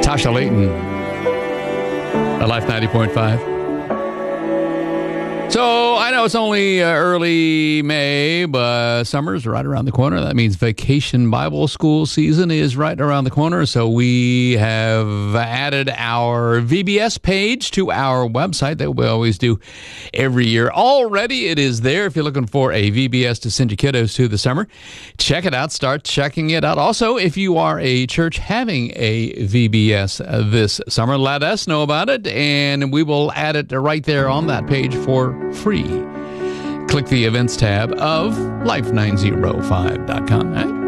Tasha Layton, Life 90.5. So I know it's only early May, but summer's right around the corner. That means Vacation Bible School season is right around the corner. So we have added our VBS page to our website that we always do every year. Already it is there if you're looking for a VBS to send your kiddos to the summer. Check it out. Start checking it out. Also, if you are a church having a VBS this summer, let us know about it, and we will add it right there on that page for free. Click the events tab of life905.com.